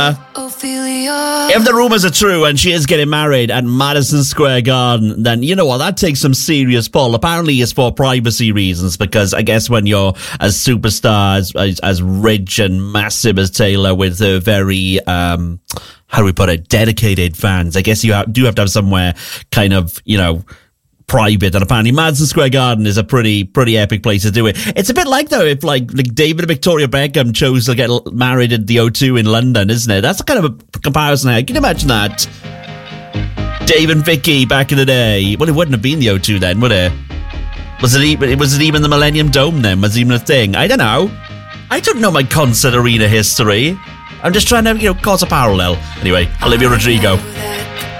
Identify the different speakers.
Speaker 1: If the rumours are true and she is getting married at Madison Square Garden, then you know what, that takes some serious pull. Apparently it's for privacy reasons, because I guess when you're a superstar as rich and massive as Taylor, with her very how do we put it, dedicated fans, I guess you do have to have somewhere kind of, you know, private, and apparently Madison Square Garden is a pretty epic place to do it. It's a bit like, though, if like David and Victoria Beckham chose to get married at the O2 in London, isn't it? That's a kind of a comparison. Can you imagine that? Dave and Vicky back in the day. Well, it wouldn't have been the O2 then, would it? Was it even the Millennium Dome then? Was it even a thing? I don't know. I don't know my concert arena history. I'm just trying to, cause a parallel. Anyway, Olivia Rodrigo.